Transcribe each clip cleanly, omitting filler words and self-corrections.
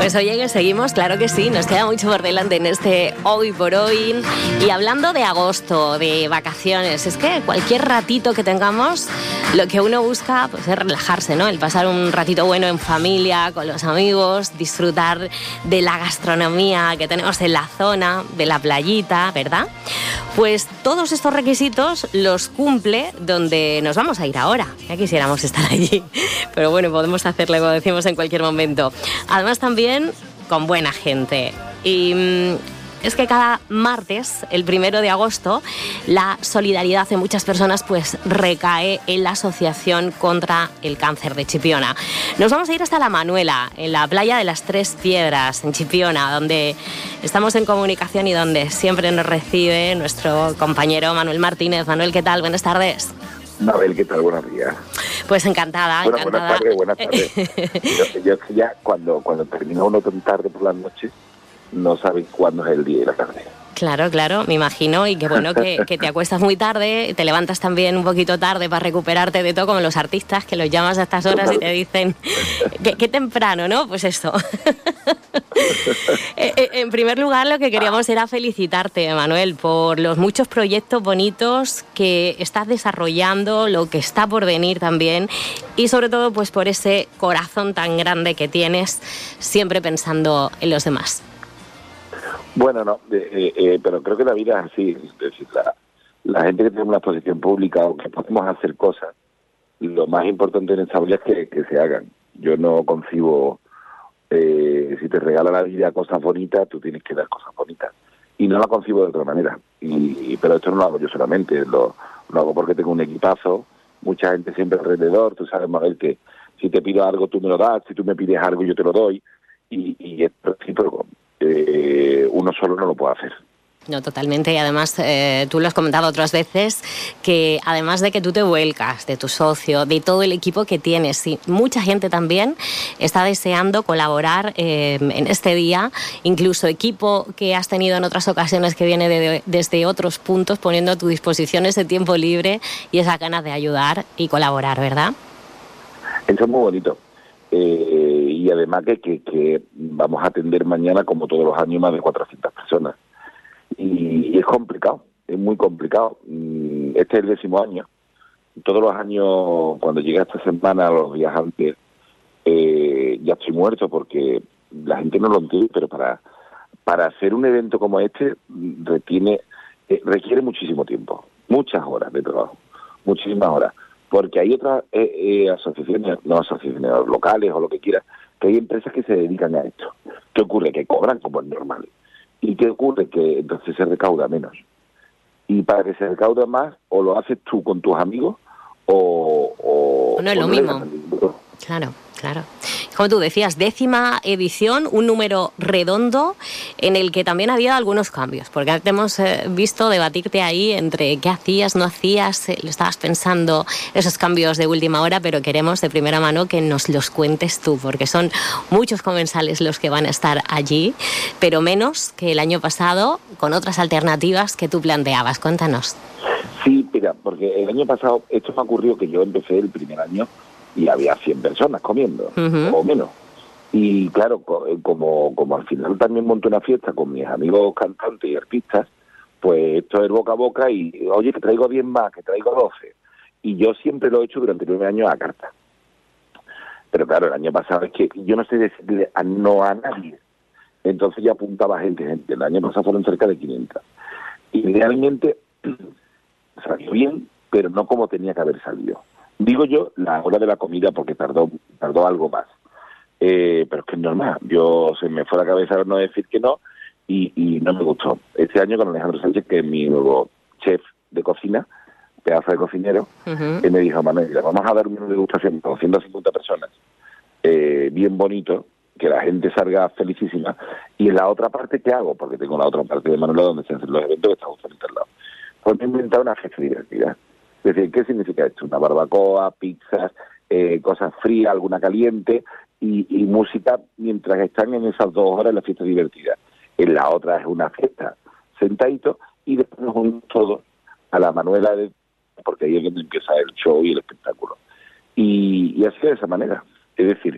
Pues oye, que seguimos, claro que sí, nos queda mucho por delante en este Hoy por Hoy. Y hablando de agosto, de vacaciones, es que cualquier ratito que tengamos, lo que uno busca pues, es relajarse, ¿no? El pasar un ratito bueno en familia, con los amigos, disfrutar de la gastronomía que tenemos en la zona, de la playita, ¿verdad? Pues todos estos requisitos los cumple donde nos vamos a ir ahora. Ya quisiéramos estar allí, pero bueno, podemos hacerlo, como decimos, en cualquier momento. Además también con buena gente. Y es que cada martes, el 1 de agosto, la solidaridad de muchas personas pues recae en la Asociación contra el Cáncer de Chipiona. Nos vamos a ir hasta La Manuela, en la playa de las Tres Piedras, en Chipiona, donde estamos en comunicación y donde siempre nos recibe nuestro compañero Manuel Martínez. Manuel, ¿qué tal? Buenas tardes. Mabel, ¿qué tal? Buenos días. Pues encantada, bueno, encantada. Buenas tardes. Yo ya cuando termina uno tan tarde por la noche, no sabes cuándo es el día y la tarde. Claro, me imagino, y qué bueno que te acuestas muy tarde, te levantas también un poquito tarde para recuperarte de todo, como los artistas que los llamas a estas horas y te dicen, qué temprano, ¿no? Pues esto. En primer lugar, lo que queríamos era felicitarte, Manuel, por los muchos proyectos bonitos que estás desarrollando, lo que está por venir también, y sobre todo pues por ese corazón tan grande que tienes, siempre pensando en los demás. Bueno, no, pero creo que la vida es así. Es decir, la gente que tiene una exposición pública o que podemos hacer cosas, lo más importante en esta vida es que se hagan. Yo no concibo, si te regala la vida cosas bonitas, tú tienes que dar cosas bonitas. Y no la concibo de otra manera. Pero esto no lo hago yo solamente, lo hago porque tengo un equipazo, mucha gente siempre alrededor. Tú sabes, Mabel, que si te pido algo tú me lo das, si tú me pides algo yo te lo doy. Y es recíproco. Uno solo no lo puede hacer. No, totalmente. Y además, tú lo has comentado otras veces, que además de que tú te vuelcas, de tu socio, de todo el equipo que tienes, y mucha gente también está deseando colaborar en este día, incluso equipo que has tenido en otras ocasiones que viene desde otros puntos, poniendo a tu disposición ese tiempo libre y esas ganas de ayudar y colaborar, ¿verdad? Eso es muy bonito. Y además que vamos a atender mañana, como todos los años, más de 400 personas. Y es complicado, es muy complicado. Este es el 10º año. Todos los años, cuando llega esta semana, los días antes, ya estoy muerto porque la gente no lo entiende, pero para hacer un evento como este requiere muchísimo tiempo, muchas horas de trabajo, muchísimas horas. Porque hay otras asociaciones locales o lo que quieras, que hay empresas que se dedican a esto. ¿Qué ocurre? Que cobran como es normal. ¿Y qué ocurre? Que entonces se recauda menos. Y para que se recaude más, o lo haces tú con tus amigos, o no es lo mismo. Claro. Como tú decías, 10ª edición, un número redondo en el que también ha habido algunos cambios, porque te hemos visto debatirte ahí entre qué hacías, no hacías, lo estabas pensando, esos cambios de última hora, pero queremos de primera mano que nos los cuentes tú, porque son muchos comensales los que van a estar allí, pero menos que el año pasado, con otras alternativas que tú planteabas. Cuéntanos. Sí, mira, porque el año pasado, esto me ocurrió que yo empecé el primer año y había 100 personas comiendo, o menos. Y claro, como al final también monté una fiesta con mis amigos cantantes y artistas, pues esto es boca a boca y, oye, que traigo 10 más, que traigo 12. Y yo siempre lo he hecho durante 9 años a carta. Pero claro, el año pasado es que yo no sé decirle no a nadie. Entonces ya apuntaba gente. El año pasado fueron cerca de 500. Y realmente salió bien, pero no como tenía que haber salido. Digo yo, la hora de la comida, porque tardó algo más. Pero es que es normal. Se me fue la cabeza no decir que no, y no me gustó. Este año con Alejandro Sánchez, que es mi nuevo chef de cocina, pedazo de cocinero, él me dijo, Manuel, vamos a dar una degustación con 150 personas, bien bonito, que la gente salga felicísima. Y en la otra parte, ¿qué hago? Porque tengo la otra parte de Manuela donde se hacen los eventos, que está justamente al lado. Pues me he inventado una fiesta divertida. Es decir, ¿qué significa esto? Una barbacoa, pizzas, cosas frías, alguna caliente y música mientras están en esas 2 horas la fiesta divertida. En la otra es una fiesta sentadito y después nos unimos todos a la Manuela, porque ahí es donde empieza el show y el espectáculo. Y así de esa manera. Es decir,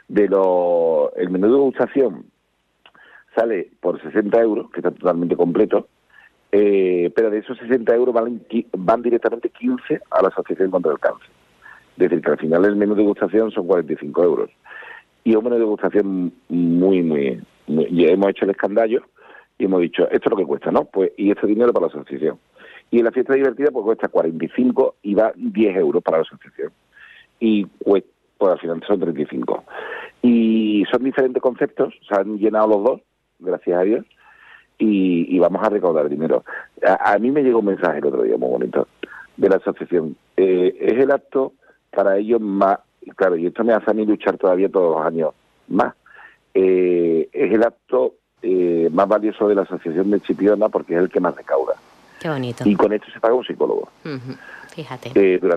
El menú de degustación sale por 60 euros, que está totalmente completo, pero de esos 60 euros van directamente 15 a la Asociación contra el Cáncer. Es decir, que al final el menú de degustación son 45 euros. Y es un menú de degustación muy, y hemos hecho el escandallo y hemos dicho, esto es lo que cuesta, ¿no? Pues y este dinero para la asociación. Y en la fiesta divertida pues cuesta 45 y va 10 euros para la asociación. Y pues al final son 35. Y son diferentes conceptos, se han llenado los dos, gracias a Dios, y vamos a recaudar dinero. A mí me llegó un mensaje el otro día muy bonito de la asociación. Es el acto para ellos más, claro, y esto me hace a mí luchar todavía todos los años más, es el acto más valioso de la asociación de Chipiona porque es el que más recauda. Qué bonito. Y con esto se paga un psicólogo. Fíjate.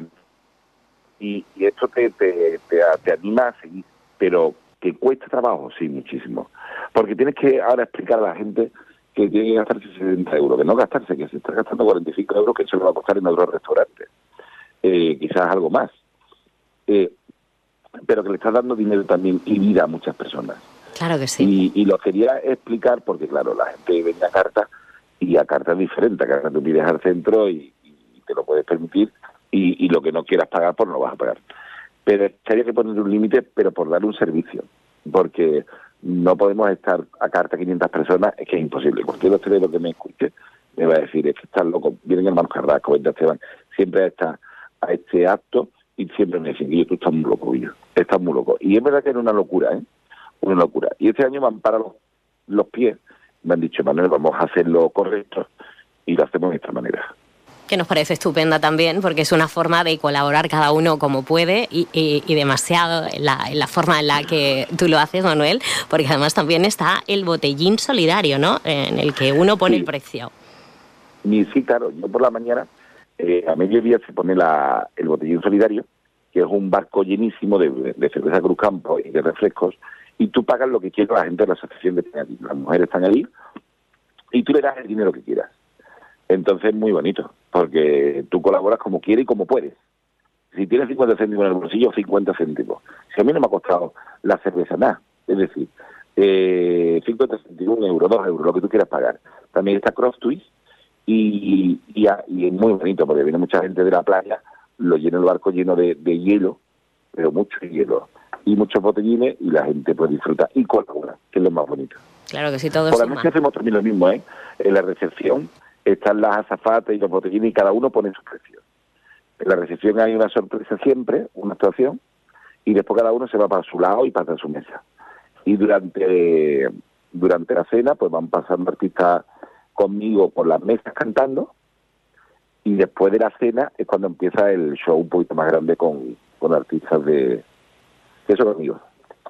Y esto te anima a seguir, pero que cuesta trabajo, sí, muchísimo. Porque tienes que ahora explicar a la gente que tiene que gastarse 60 euros, que no gastarse, que se está gastando 45 euros, que eso le va a costar en otros restaurantes. Quizás algo más. Pero que le estás dando dinero también y vida a muchas personas. Claro que sí. Y lo quería explicar porque, claro, la gente viene a carta y a carta es diferente. A carta tú pides al centro y te lo puedes permitir y lo que no quieras pagar, pues no lo vas a pagar. Pero habría que poner un límite, pero por dar un servicio. Porque no podemos estar a carta 500 personas, es que es imposible. Cualquier hostelero que me escuche me va a decir, es que estás loco. Vienen hermanos Carrasco, Esteban, siempre a este acto y siempre me dicen, tú estás muy loco, Guillo, estás muy loco. Y es verdad que era una locura, una locura. Y este año me han parado los pies, me han dicho, Manuel, vamos a hacer lo correcto y lo hacemos de esta manera. Que nos parece estupenda también, porque es una forma de colaborar cada uno como puede y demasiado en la forma en la que tú lo haces, Manuel, porque además también está el botellín solidario, ¿no?, en el que uno pone el precio. Y sí, claro, yo por la mañana, a mediodía se pone el botellín solidario, que es un barco llenísimo de cerveza Cruz Campo y de refrescos, y tú pagas lo que quiera la gente de la asociación que están allí. Las mujeres están allí y tú le das el dinero que quieras. Entonces es muy bonito, porque tú colaboras como quieres y como puedes. Si tienes 50 céntimos en el bolsillo, 50 céntimos. Si a mí no me ha costado la cerveza nada, es decir, 50 céntimos, 1 euro, 2 euros, lo que tú quieras pagar. También está Cross Twist y es muy bonito, porque viene mucha gente de la playa, lo llena el barco lleno de hielo, pero mucho hielo, y muchos botellines, y la gente puede disfrutar y colabora, que es lo más bonito. Claro que sí, todo por la noche hacemos también lo mismo, en la recepción están las azafatas y los botellines y cada uno pone su precio. En la recepción hay una sorpresa siempre, una actuación, y después cada uno se va para su lado y pasa a su mesa. Y durante la cena pues van pasando artistas conmigo por las mesas cantando, y después de la cena es cuando empieza el show un poquito más grande con artistas de eso conmigo.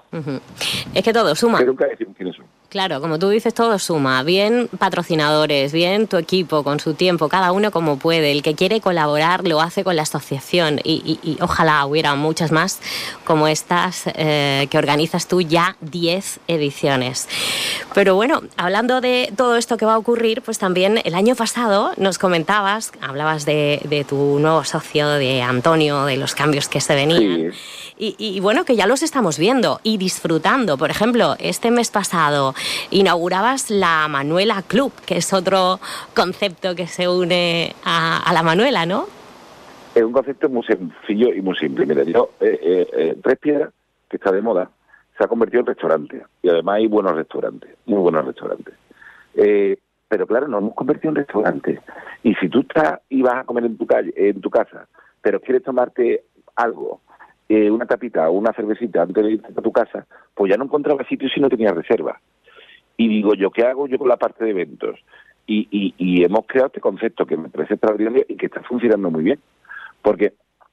Es que todo suma. Pero nunca decimos quiénes son. Claro, como tú dices, todo suma. Bien patrocinadores, bien tu equipo con su tiempo, cada uno como puede. El que quiere colaborar lo hace con la asociación y ojalá hubiera muchas más como estas que organizas tú, ya 10 ediciones. Pero bueno, hablando de todo esto que va a ocurrir, pues también el año pasado nos comentabas, hablabas de tu nuevo socio, de Antonio, de los cambios que se venían. Sí. Y bueno, que ya los estamos viendo y disfrutando. Por ejemplo, este mes pasado inaugurabas la Manuela Club, que es otro concepto que se une a la Manuela, ¿no? Es un concepto muy sencillo y muy simple. Mira, Tres Piedras, que está de moda, se ha convertido en restaurante. Y además hay buenos restaurantes, muy buenos restaurantes. Pero claro, nos hemos convertido en restaurante. Y si tú y vas a comer en tu casa, pero quieres tomarte algo, una tapita o una cervecita antes de irte a tu casa, pues ya no encontraba sitio si no tenía reserva. Y digo yo, ¿qué hago yo con la parte de eventos? Y hemos creado este concepto que me parece extraordinario y que está funcionando muy bien. Porque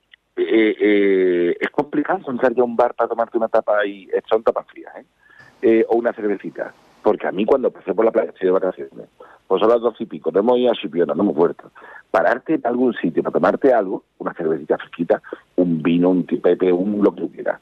es complicado encontrar ya un bar para tomarte una tapa y son tapas frías, o una cervecita. Porque a mí cuando pasé por la playa, estoy de vacaciones, pues son las 12:00, no hemos ido a Chipiona, no hemos vuelto. Pararte en algún sitio para tomarte algo, una cervecita fresquita, un vino, un tipete, lo que tú quieras,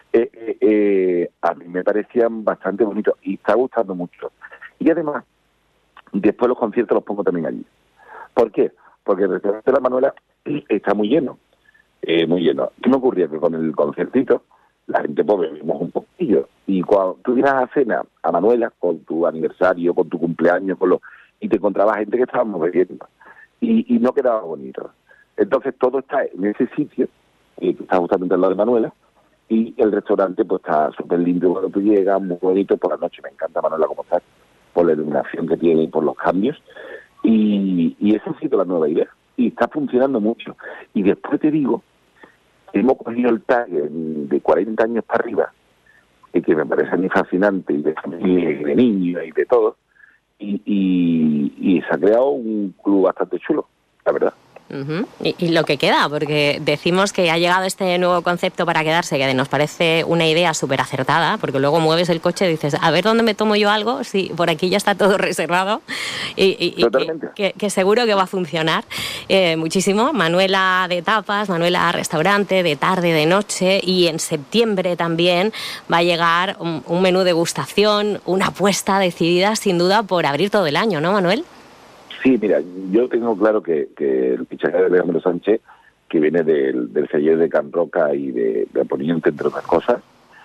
a mí me parecían bastante bonitos y está gustando mucho. Y además, después los conciertos los pongo también allí. ¿Por qué? Porque el restaurante de la Manuela está muy lleno, muy lleno. ¿Qué me ocurría? Que con el concertito la gente pues bebemos un poquillo. Y cuando tú ibas a cena a Manuela, con tu aniversario, con tu cumpleaños, y te encontrabas gente que estábamos bebiendo. Y no quedaba bonito. Entonces todo está en ese sitio, que está justamente al lado de Manuela, y el restaurante pues está súper limpio cuando tú llegas, muy bonito. Por la noche me encanta Manuela como está, por la iluminación que tiene y por los cambios. Y esa ha sido la nueva idea. Y está funcionando mucho. Y después te digo, hemos cogido el tag de 40 años para arriba, y que me parece a mí fascinante, y de familia, y de niños, y de todo, y se ha creado un club bastante chulo, la verdad. Uh-huh. Y lo que queda, porque decimos que ha llegado este nuevo concepto para quedarse, que nos parece una idea súper acertada, porque luego mueves el coche y dices, a ver dónde me tomo yo algo, si por aquí ya está todo reservado, y que seguro que va a funcionar muchísimo. Manuela de tapas, Manuela restaurante, de tarde, de noche, y en septiembre también va a llegar un menú degustación, una apuesta decidida sin duda por abrir todo el año, ¿no, Manuel? Sí, mira, yo tengo claro que el fichaje de Alejandro Sánchez, que viene del celler de Can Roca y de Poniente, entre otras cosas,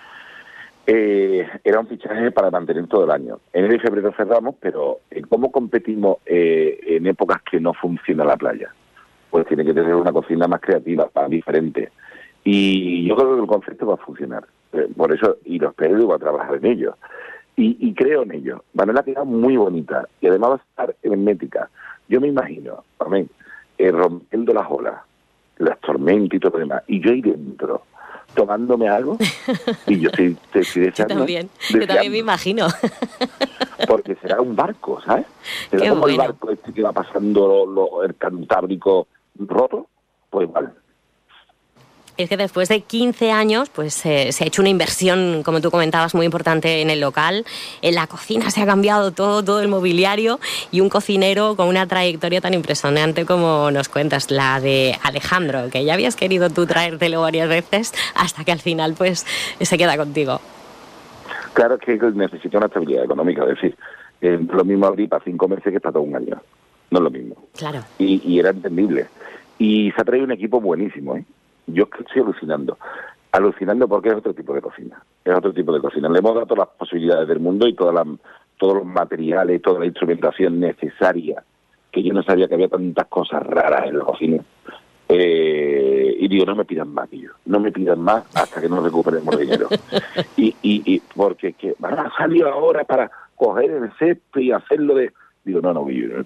era un fichaje para mantener todo el año. Enero y febrero cerramos, pero ¿cómo competimos en épocas que no funciona la playa? Pues tiene que tener una cocina más creativa, más diferente. Y yo creo que el concepto va a funcionar. Por eso, y lo espero y voy a trabajar en ello. Y creo en ello. Manuela ha quedado muy bonita y además va a estar hermética. Yo me imagino, amén, rompiendo las olas, las tormentas y todo lo demás, y yo ahí dentro tomándome algo, y yo estoy deseando. Yo también me imagino. Porque será un barco, ¿sabes? Será Qué como bueno. el barco este que va pasando el Cantábrico roto, pues igual. Es que después de 15 años pues se ha hecho una inversión, como tú comentabas, muy importante en el local. En la cocina se ha cambiado todo el mobiliario, y un cocinero con una trayectoria tan impresionante como nos cuentas, la de Alejandro, que ya habías querido tú traértelo varias veces hasta que al final pues se queda contigo. Claro, que necesita una estabilidad económica, es decir, lo mismo abrir para 5 meses que para todo un año. No es lo mismo. Claro. Y era entendible. Y se ha traído un equipo buenísimo, ¿eh? Yo estoy alucinando porque es otro tipo de cocina. Le hemos dado todas las posibilidades del mundo y todos los materiales, toda la instrumentación necesaria, que yo no sabía que había tantas cosas raras en la cocina. Y digo, no me pidan más, tío. No me pidan más hasta que no recuperemos dinero. y porque que van a salir ahora para coger el césped y hacerlo de... Digo, no,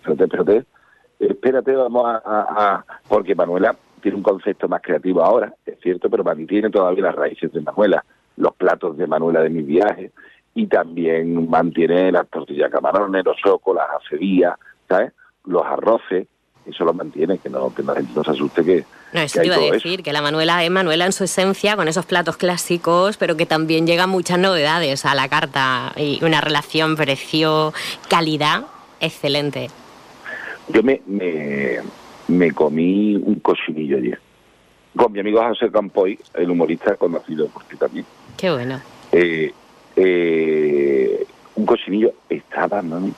espérate, vamos a... Porque Manuela tiene un concepto más creativo ahora, es cierto, pero mantiene todavía las raíces de Manuela, los platos de Manuela de mis viajes, y también mantiene las tortillas camarones, los socos, las acerías, ¿sabes? Los arroces, eso lo mantiene, que la gente no se asuste que... No, eso te iba a decir, que la Manuela es Manuela en su esencia, con esos platos clásicos, pero que también llegan muchas novedades a la carta, y una relación precio-calidad excelente. Yo me comí un cochinillo ayer con mi amigo José Campoy, el humorista conocido por ti también. Qué bueno. Un cochinillo estaba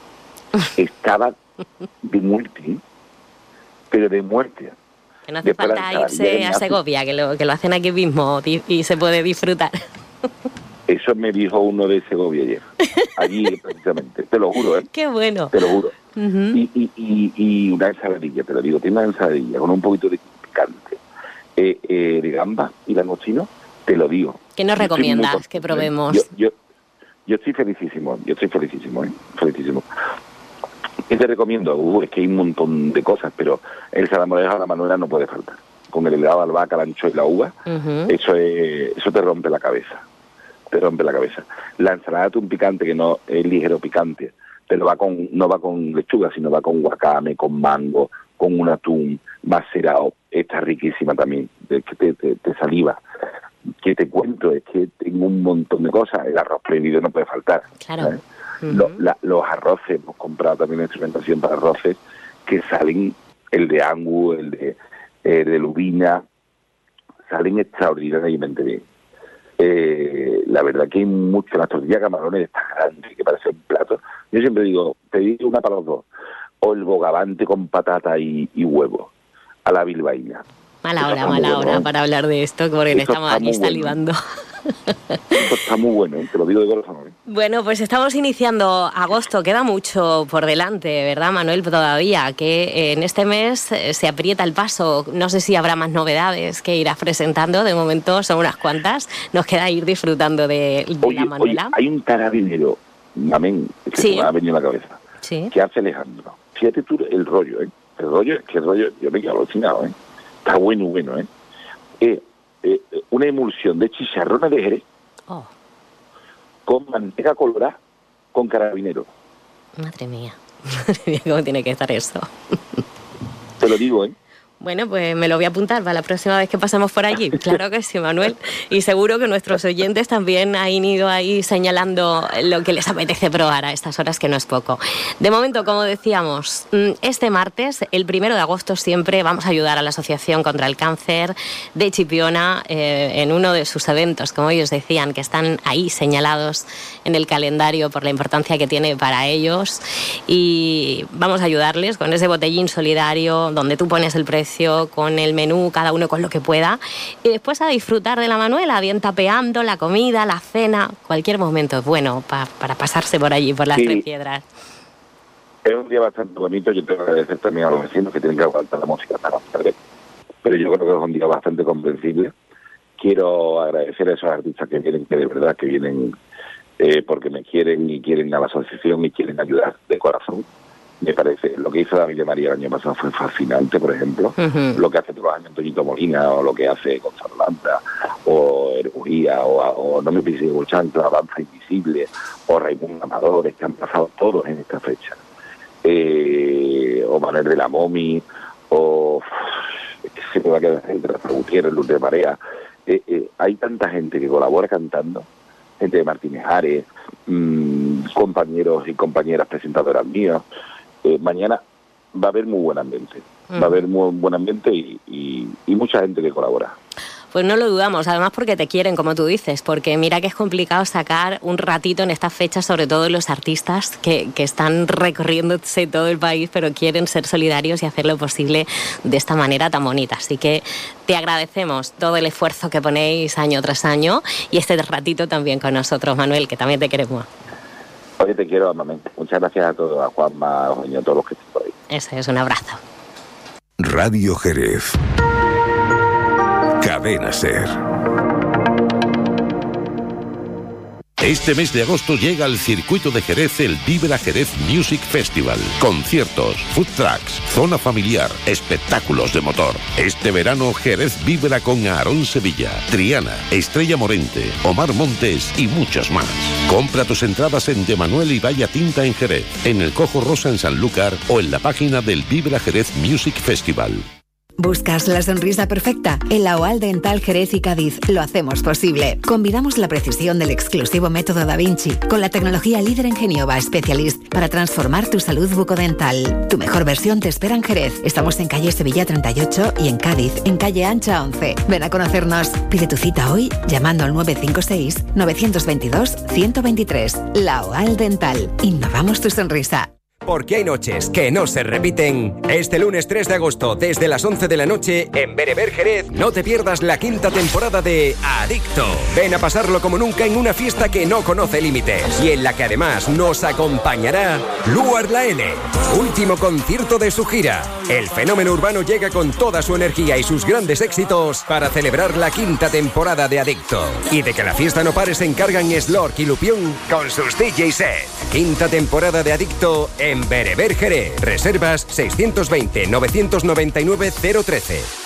de muerte, pero de muerte. Que no hace falta irse a Segovia, que lo hacen aquí mismo y se puede disfrutar. Eso me dijo uno de Segovia ayer, allí precisamente, te lo juro, ¿eh? Qué bueno. Te lo juro. Uh-huh. Y una ensaladilla, te lo digo, tiene una ensaladilla con un poquito de picante, de gamba y langostino, te lo digo. ¿Qué nos recomiendas que probemos? Yo estoy felicísimo, felicísimo. ¿Qué te recomiendo? Es que hay un montón de cosas, pero el salmorejo a la Manuela no puede faltar. Con el helado de albahaca, la anchoa y la uva, uh-huh. eso te rompe la cabeza. La ensalada de atún picante, que no es ligero picante, pero no va con lechuga, sino va con guacame, con mango, con un atún macerado. Está riquísima también, que te saliva. Que te cuento, es que tengo un montón de cosas. El arroz prendido no puede faltar. Claro. Uh-huh. Los arroces, hemos comprado también instrumentación para arroces que salen, el de angus, el de lubina, salen extraordinariamente bien. La verdad que hay mucho, las tortillas de camarones estas grandes que parecen platos. Yo siempre digo, pedid una para los dos, o el bogavante con patata y huevo a la bilbaína. Mala hora para hablar de esto, porque estamos aquí salivando. Esto está muy bueno, te lo digo de corazón. Bueno, pues estamos iniciando agosto, queda mucho por delante, ¿verdad, Manuel? Todavía, que en este mes se aprieta el paso. No sé si habrá más novedades que irás presentando, de momento son unas cuantas. Nos queda ir disfrutando de la Manuela. Oye, hay un carabinero, amén, que se me ha venido a la cabeza, que hace Alejandro. Fíjate tú el rollo, ¿eh? El rollo, yo me quedo alucinado, ¿eh? Está bueno, ¿eh? Una emulsión de chicharrones de Jerez con manteca colorada con carabinero. Madre mía, ¿cómo tiene que estar eso? Te lo digo, ¿eh? Bueno, pues me lo voy a apuntar para la próxima vez que pasemos por allí. Claro que sí, Manuel. Y seguro que nuestros oyentes también han ido ahí señalando lo que les apetece probar a estas horas, que no es poco. De momento, como decíamos, este martes, el 1 de agosto, siempre vamos a ayudar a la Asociación contra el Cáncer de Chipiona en uno de sus eventos, como ellos decían, que están ahí señalados en el calendario por la importancia que tiene para ellos. Y vamos a ayudarles con ese botellín solidario donde tú pones el precio, con el menú, cada uno con lo que pueda, y después a disfrutar de la Manuela, bien tapeando, la comida, la cena, cualquier momento es bueno para pasarse por allí, por las Tres Piedras. Es un día bastante bonito. Yo tengo que agradecer también a los vecinos que tienen que aguantar la música hasta más tarde, pero yo creo que es un día bastante comprensible. Quiero agradecer a esos artistas que vienen, que de verdad que vienen porque me quieren y quieren a la asociación y quieren ayudar de corazón. Me parece, lo que hizo David de María el año pasado fue fascinante, por ejemplo, lo que hace todos los años Toñito Molina, o lo que hace Gonzalo Landa, o Erugía, o No me pise Chancla, Danza Invisible, o Raimundo Amadores, que han pasado todos en esta fecha, o Manuel de la Momi, o se me va a quedar gente, Rafael Gutiérrez, Luz de Marea. Hay tanta gente que colabora cantando, gente de Martínez Ares, compañeros y compañeras presentadoras mías. Mañana va a haber muy buen ambiente, va a haber muy buen ambiente y mucha gente que colabora. Pues no lo dudamos, además porque te quieren, como tú dices, porque mira que es complicado sacar un ratito en estas fechas, sobre todo los artistas que están recorriéndose todo el país, pero quieren ser solidarios y hacer lo posible de esta manera tan bonita. Así que te agradecemos todo el esfuerzo que ponéis año tras año y este ratito también con nosotros, Manuel, que también te queremos. Oye, te quiero, amamente. Muchas gracias a todos, a Juanma, a Eugenio, a todos los que estén por ahí. Eso es, un abrazo. Radio Jerez. Cadena SER. Este mes de agosto llega al circuito de Jerez el Vibra Jerez Music Festival. Conciertos, food trucks, zona familiar, espectáculos de motor. Este verano Jerez vibra con Aarón Sevilla, Triana, Estrella Morente, Omar Montes y muchos más. Compra tus entradas en De Manuel y Valla Tinta en Jerez, en el Cojo Rosa en Sanlúcar o en la página del Vibra Jerez Music Festival. ¿Buscas la sonrisa perfecta? En la OAL Dental Jerez y Cádiz lo hacemos posible. Combinamos la precisión del exclusivo método Da Vinci con la tecnología líder en Geniova Specialist para transformar tu salud bucodental. Tu mejor versión te espera en Jerez. Estamos en calle Sevilla 38 y en Cádiz, en calle Ancha 11. Ven a conocernos. Pide tu cita hoy llamando al 956-922-123. La OAL Dental. Innovamos tu sonrisa. Porque hay noches que no se repiten. Este lunes 3 de agosto, desde las 11 de la noche, en Bereber Jerez, no te pierdas la 5ª temporada de Adicto. Ven a pasarlo como nunca en una fiesta que no conoce límites y en la que además nos acompañará Luar La L, último concierto de su gira. El fenómeno urbano llega con toda su energía y sus grandes éxitos para celebrar la 5ª temporada de Adicto. Y de que la fiesta no pare se encargan Slork y Lupión con sus DJ set. 5ª temporada de Adicto en Bereber Jerez. Reservas 620 999 013.